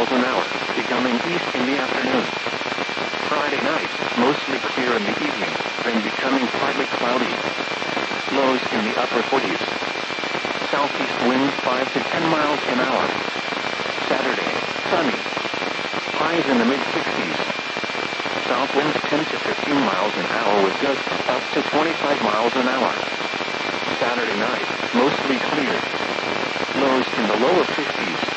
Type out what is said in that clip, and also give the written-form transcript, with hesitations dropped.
miles an hour, becoming east in the afternoon. Friday night, mostly clear in the evening, then becoming partly cloudy. Lows in the upper 40s. Southeast winds 5 to 10 miles an hour. Saturday, sunny. Highs in the mid-60s. South winds 10 to 15 miles an hour with gusts up to 25 miles an hour. Saturday night, mostly clear. Lows in the lower 50s.